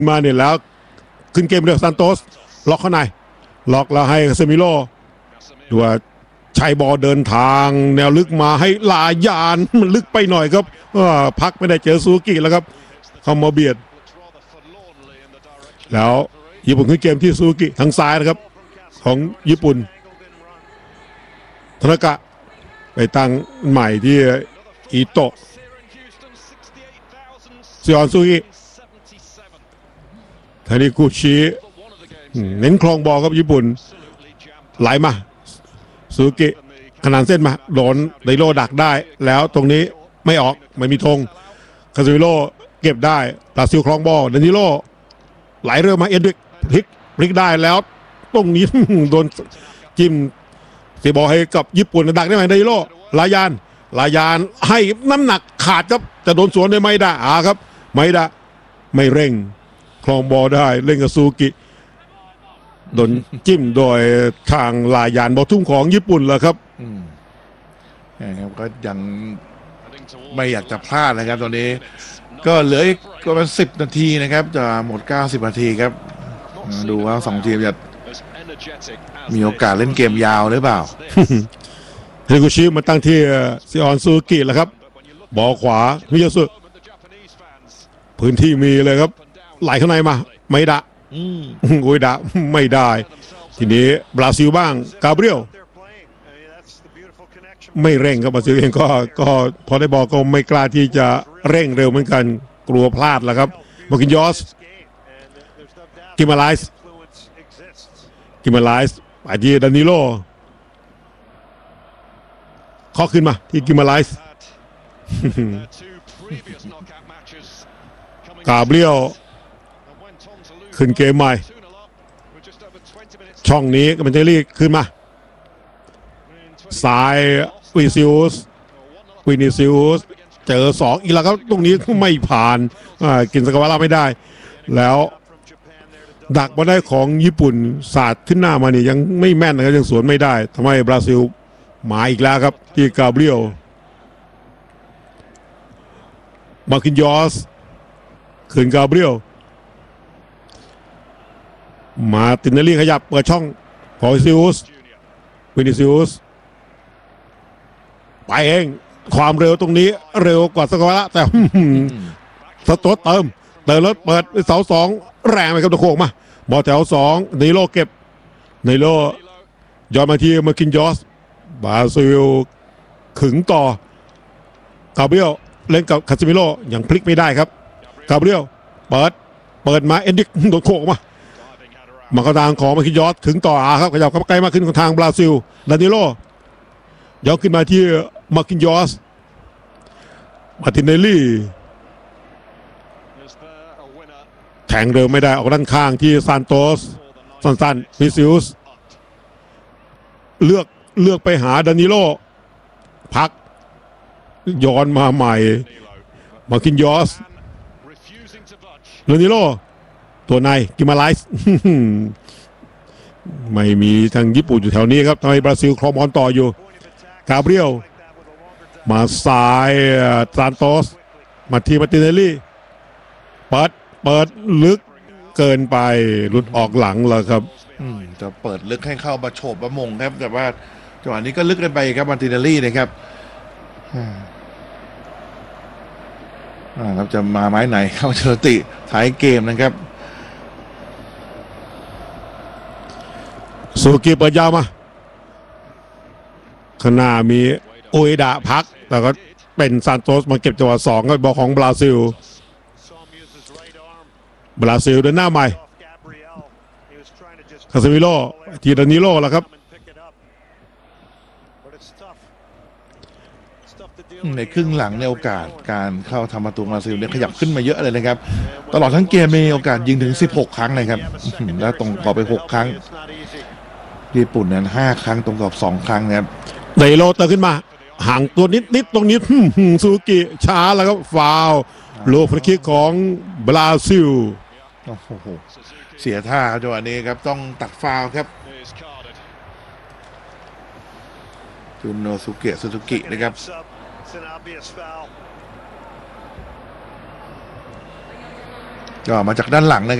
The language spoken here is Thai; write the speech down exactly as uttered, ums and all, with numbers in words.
มาเนี่ยแล้วขึ้นเกมเรือซานโตสล็อกข้างในล็อกแล้วให้คาเซมิโร่ดูว่าชัยบอลเดินทางแนวลึกมาให้ลายานมันลึกไปหน่อยครับพักไม่ได้เจอซูกิแล้วครับเข้ามาเบียดแล้วญี่ปุ่นขึ้นเกมที่ซูกิทางซ้ายนะครับของญี่ปุ่นธนากะไปตั้งใหม่ที่อิโตะซิออนซูกิทานิกุชิเน้นคลองบอลครับญี่ปุ่นไหลมาซูกิขนานเส้นมาโดนไดโรดักได้แล้วตรงนี้ไม่ออกไม่มีธงคาซิมิโร่เก็บได้บราซิลคลองบอลเดนิโร่ไหลเรือมาเอ็นดิกพลิกพลิกได้แล้วตรงนี้โดนจิ้มเสียบอลให้กับญี่ปุ่นดักได้ไหมไดโรลายานลายานให้น้ำหนักขาดครับจะโดนสวนได้ไม่ได้อ่าครับไม่ได้ไม่เร่งคลองบอลได้เล่นกับซูกิโดนจิ้มโดยทางลายานบอลทุ่มของญี่ปุ่นแล้วครับนะครับก็ยังไม่อยากจะพลาดนะครับตอนนี้ก็เหลืออีกประมาณสิบนาทีนะครับจะหมดเก้าสิบนาทีครับดูว่าสองทีมจะมีโอกาสเล่นเกมยาวหรือเปล่าเฮกุชิมาตั้งที่ซิออนซูกิแล้วครับบอลขวามิยาสึพื้นที่มีเลยครับไหลข้างในมาไม่ได้โอ้ยดะไม่ได้ทีนี้บราซิลบ้างกาเบรียลไม่เร่งครับบราซิลเองก็ก็พอได้บอลก็ไม่กล้าที่จะเร่งเร็วเหมือนกันกลัวพลาดแล้วครับมากินยอสกิมาไลส์กิมาไลส์ไปที่ดานิโลข้อขึ้นมาที่กิมาไลส์กาเบรียลขึ้นเกมใหม่ช่องนี้ก็เป็นเทลี่ขึ้นมาสายวิซิอุสวินิซิอุสเจอสองอีกแล้วครับตรงนี้ไม่ผ่านกินสกาวาร่าไม่ได้แล้วดักมาได้ของญี่ปุ่นสาดขึ้นหน้ามานี่ยังไม่แม่นนะครับยังสวนไม่ได้ทำให้บราซิลมาอีกแล้วครับที่กาเบรียลมาคินยอสขึ้นกาเบรียลมาตินเนลลี่ขยับเปิดช่องพอวิซิอุสวินิซิอุสไปเองความเร็วตรงนี้เร็วกว่าสกอระแต่สโตเติมเติมแล้วเปิดเสาสองแรงไปครับตะโขกมาบอลแถวสองไนโลเก็บไนโลย้อนมาที่มาคินยอสบราซิลขึงต่อกาเบรียลเล่นกับคาซิมิโร่ยังพลิกไม่ได้ครับกาเบรียลเปิดเปิดมาเอ็นดิกโดนโขกมามาเข้าทางของมาคินยอสถึงต่ออาครับขยับเข้าใกล้มากขึ้นของทางบราซิลดานิโลย้อนขึ้นมาที่มาคินยอสมาตินเนลลี่แทงเร็วไม่ได้ออกด้านข้างที่ซานโตสสั้นๆมิซิอุสเลือกเลือกไปหาดานิโลพักย้อนมาใหม่มาคินยอสดานิโลตัวในกิมาไลส์ไม่มีทางญี่ปุ่นอยู่แถวนี้ครับทำไมบราซิลครองบอลต่ออยู่กาเบรียลมาซ้ายซานโตสมาที่มาตินเนลลี่เปิดเปิดลึกเกินไปหลุดออกหลังแล้วครับจะเปิดลึกให้เข้ามาโฉบประมงครับแต่ว่าจังหวะนี้ก็ลึกกันไปครับมาตินเนลลี่นะครับครับจะมาไม้ไหนเข้าเชอติท้ายเกมนะครับซูกิเปิดยาวมาข้างหน้ามีโอเอดะพักแต่ก็เป็นซานโตสมาเก็บจังหวะสองก็บอลของบราซิลบราซิลเดินหน้าใหม่คาซิมิโร่ทีดานิโลแล้วครับในครึ่งหลังในโอกาสการเข้าทำประตูบราซิลเนี่ยขยับขึ้นมาเยอะเลยนะครับตลอดทั้งเกมมีโอกาสยิงถึงสิบหกครั้งนะครับแล้วตรงกรอบไปหกครั้งญี่ปุ่นนั้นห้าครั้งตรงกรอบสองครั้งนะครับไดโรเติมขึ้นมาห่างตัวนิดนิดตรงนี้ซูกิช้าแล้วก็ฟาวโลฟรีคิกของบราซิลโอ้โหเสียท่าจังหวะนี้ครับต้องตัดฟาวครับจุนโนสุเกะซูซูกินะครับก็มาจากด้านหลังนะครับ